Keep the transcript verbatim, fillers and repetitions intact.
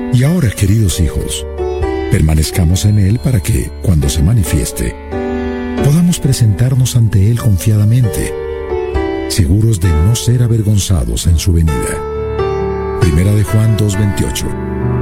Y ahora, queridos hijos, permanezcamos en Él para que, cuando se manifieste, podamos presentarnos ante Él confiadamente, seguros de no ser avergonzados en su venida. Primera de Juan dos veintiocho.